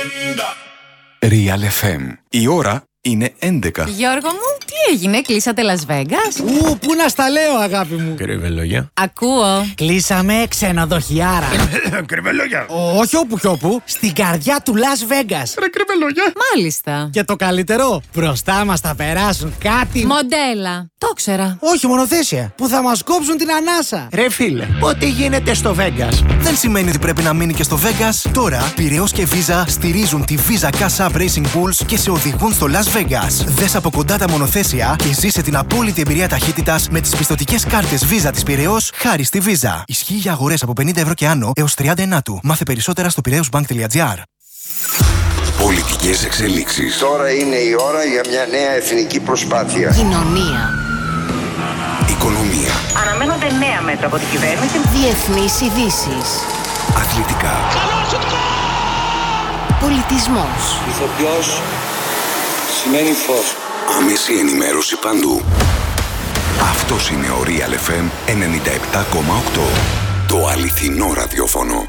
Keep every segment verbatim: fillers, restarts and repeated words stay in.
Real εφ εμ. Η ώρα είναι έντεκα. Γιώργο μου, τι έγινε, κλείσατε Las Vegas? Ου, πού να στα λέω, αγάπη μου. Κρυβελόγια. Ακούω. Κλείσαμε ξενοδοχιάρα. Κρυβελόγια. Όχι όπου κι όπου, στην καρδιά του Las Vegas. Ρε κρυβελόγια. Μάλιστα. Και το καλύτερο, μπροστά μας θα περάσουν κάτι. Μοντέλα. Το ξέρα. Όχι, μονοθέσια. Που θα μας κόψουν την ανάσα. Ρε φίλε, ό,τι γίνεται στο Vegas δεν σημαίνει ότι πρέπει να μείνει και στο Vegas. Τώρα, Πειραιώς και Visa στηρίζουν τη Visa Cash App Racing Bulls και σε οδηγούν στο Las Vegas. Δες από κοντά τα μονοθέσια και ζήσε την απόλυτη εμπειρία ταχύτητας με τις πιστωτικές κάρτες Visa της Πειραιώς χάρη στη Visa. Ισχύει για αγορές από πενήντα ευρώ και άνω έως τριάντα ενάτου. Μάθε περισσότερα στο πειραιώσμπανκ.gr. Πολιτικές εξελίξεις. Τώρα είναι η ώρα για μια νέα εθνική προσπάθεια. Κοινωνία. Οικονομία. Αναμένονται νέα μέτρα από την κυβέρνηση. Διεθνείς ειδήσεις. Αθλητικά. Πολιτισμός. Ηθοποιός σημαίνει φως. Άμεση ενημέρωση παντού. Αυτός είναι ο Real εφ εμ ενενήντα επτά κόμμα οκτώ. Το αληθινό ραδιόφωνο.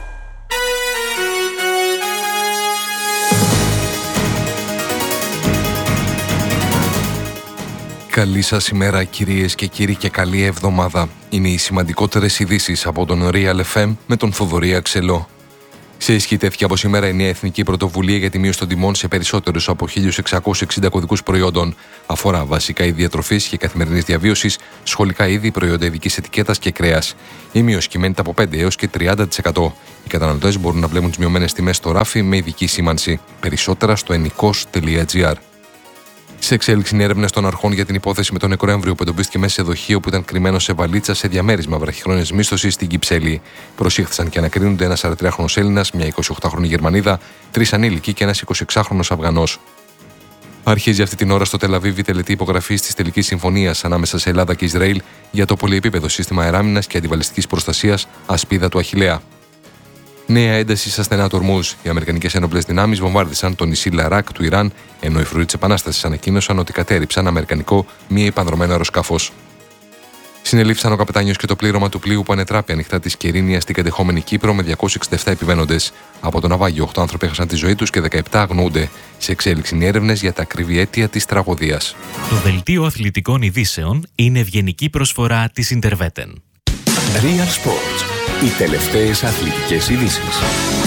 Καλή σας ημέρα κυρίες και κύριοι και καλή εβδομάδα. Είναι οι σημαντικότερες ειδήσεις από τον Real εφ εμ με τον Θοδωρή Αξελό. Σε ισχύ τέθηκε από σήμερα η νέα εθνική πρωτοβουλία για τη μείωση των τιμών σε περισσότερους από χίλια εξακόσιους εξήντα κωδικούς προϊόντων. Αφορά βασικά είδη διατροφής και καθημερινής διαβίωσης, σχολικά είδη, προϊόντα ειδικής ετικέτας και κρέας. Η μείωση κυμαίνεται από πέντε έως και τριάντα τοις εκατό. Οι καταναλωτές μπορούν να βλέπουν τις μειωμένες τιμές στο ράφι με ειδική σήμανση. Περισσότερα στο ενικός τελεία τζι άρ. Σε εξέλιξη είναι έρευνες των αρχών για την υπόθεση με τον νεκρό έμβριο που εντοπίστηκε μέσα σε δοχείο που ήταν κρυμμένο σε βαλίτσα σε διαμέρισμα βραχυχρόνιας μίσθωσης στην Κυψέλη. Προσήχθησαν και ανακρίνονται ένας σαράντα τριάχρονος Έλληνας, μια εικοσιοκτάχρονη Γερμανίδα, τρεις ανήλικοι και ένας εικοσιεξάχρονος Αφγανός. Αρχίζει αυτή την ώρα στο Τελαβίβ η τελετή υπογραφής της τελικής συμφωνίας ανάμεσα σε Ελλάδα και Ισραήλ για το πολυεπίπεδο σύστημα αεράμινας και αντιβαλιστικής προστασίας Ασπίδα του Αχιλλέα. Νέα ένταση στα στενά του Ορμούζ. Οι Αμερικανικές ένοπλες δυνάμεις βομβάρδισαν το νησί Λαράκ του Ιράν, ενώ οι φρουροί της Επανάστασης ανακοίνωσαν ότι κατέρριψαν αμερικανικό μη υπανδρωμένο αεροσκάφος. Συνελήφθησαν ο καπετάνιος και το πλήρωμα του πλοίου που ανετράπη ανοιχτά τη Κερίνια στην κατεχόμενη Κύπρο με διακόσιους εξήντα επτά επιβαίνοντες. Από το ναυάγιο, οκτώ άνθρωποι έχασαν τη ζωή τους και δεκαεπτά αγνοούνται. Σε εξέλιξη είναι έρευνες για τα ακριβή αίτια της τραγωδίας. Το δελτίο αθλητικών ειδήσεων είναι ευγενική προσφορά της Ιντερβέτεν. Real Sports. Οι τελευταίες αθλητικές ειδήσεις.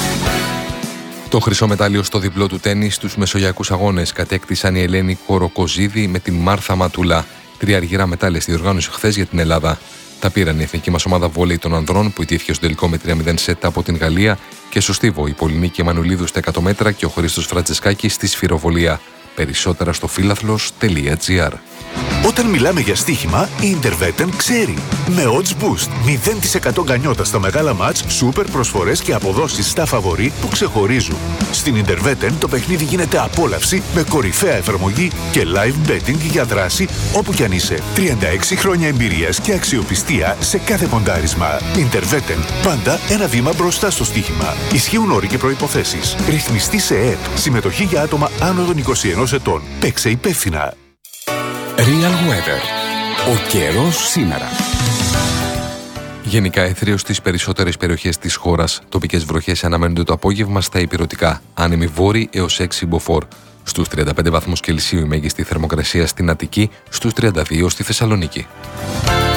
Το χρυσό μετάλλιο στο διπλό του τένις στους Μεσογειακούς Αγώνες κατέκτησαν η Ελένη Κοροκοζίδη με την Μάρθα Ματούλα. Τρία αργυρά μετάλλια στη διοργάνωση χθες για την Ελλάδα. Τα πήραν η εθνική μας ομάδα βόλεϊ των ανδρών που ιτήθηκε στο τελικό με τρία μηδέν σετ από την Γαλλία και στο στίβο η Πολυνίκη Εμμανουλίδου στα εκατό μέτρα και ο Χρήστος Φραντζεσκάκης στη σφυροβολία. Περισσότερα στο φίλαθλος τελεία τζι άρ. Όταν μιλάμε για στοίχημα, η Intervetten ξέρει. Με odds boost, μηδέν τοις εκατό γκανιότα στα μεγάλα μάτς, σούπερ προσφορές και αποδόσεις στα φαβορί που ξεχωρίζουν. Στην Intervetten το παιχνίδι γίνεται απόλαυση με κορυφαία εφαρμογή και live betting για δράση όπου κι αν είσαι. τριάντα έξι χρόνια εμπειρίας και αξιοπιστία σε κάθε ποντάρισμα. Intervetten, πάντα ένα βήμα μπροστά στο στοίχημα. Ισχύουν όροι και προϋποθέσεις. Ρυθμιστή σε ΕΕΠ. Συμμετοχή για άτομα άνω των είκοσι ενός ετών. Παίξε υπεύθυνα. Real Weather. Ο καιρός σήμερα. Γενικά αιθρίως στις περισσότερες περιοχές της χώρας. Τοπικές βροχές αναμένονται το απόγευμα στα ηπειρωτικά. Άνεμοι βόρειοι έως έξι μποφόρ. Στους τριάντα πέντε βαθμούς Κελσίου η μέγιστη θερμοκρασία στην Αττική, στους τριάντα δύο στη Θεσσαλονίκη.